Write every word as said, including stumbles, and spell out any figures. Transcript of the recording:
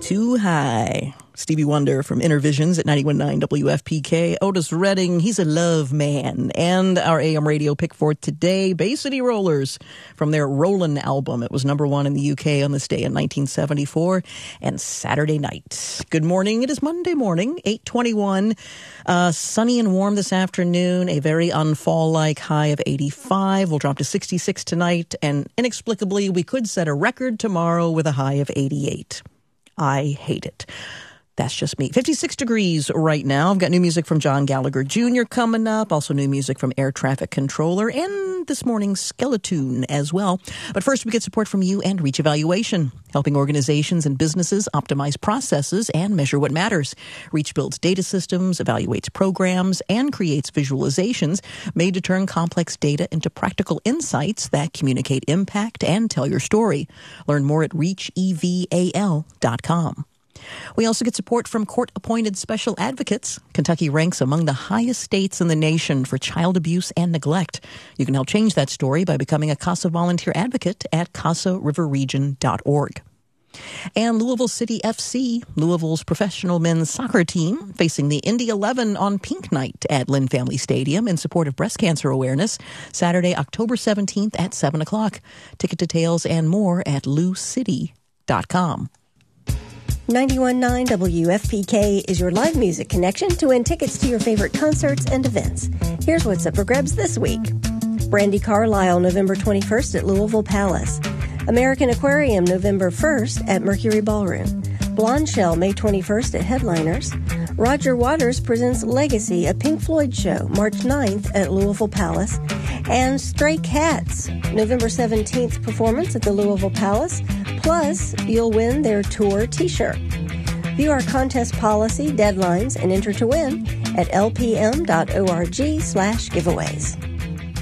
Too High. Stevie Wonder from Inner Visions at ninety-one point nine W F P K. Otis Redding, he's a love man. And our A M radio pick for today, Bay City Rollers from their Rollin' album. It was number one in the U K on this day in nineteen seventy-four and Saturday Night. Good morning. It is Monday morning, eight twenty-one. Uh, sunny and warm this afternoon, a very unfall-like high of eighty-five. We'll drop to sixty-six tonight, and inexplicably, we could set a record tomorrow with a high of eighty-eight. I hate it. That's just me. fifty-six degrees right now. I've got new music from John Gallagher Junior coming up. Also new music from Air Traffic Controller and this morning's Skeletune as well. But first, we get support from you and Reach Evaluation, helping organizations and businesses optimize processes and measure what matters. Reach builds data systems, evaluates programs, and creates visualizations made to turn complex data into practical insights that communicate impact and tell your story. Learn more at reach eval dot com. We also get support from court-appointed special advocates. Kentucky ranks among the highest states in the nation for child abuse and neglect. You can help change that story by becoming a CASA volunteer advocate at casa river region dot org. And Louisville City F C, Louisville's professional men's soccer team, facing the Indy eleven on Pink Night at Lynn Family Stadium in support of breast cancer awareness, Saturday, October seventeenth at seven o'clock. Ticket details and more at lou city dot com. ninety-one point nine W F P K is your live music connection to win tickets to your favorite concerts and events. Here's what's up for grabs this week. Brandi Carlile, November twenty-first at Louisville Palace. American Aquarium, November first at Mercury Ballroom. Blonde Shell, May twenty-first at Headliners. Roger Waters presents Legacy, a Pink Floyd show, March ninth at Louisville Palace. And Stray Cats, November seventeenth performance at the Louisville Palace. Plus, you'll win their tour t-shirt. View our contest policy, deadlines, and enter to win at lpm dot org slash giveaways.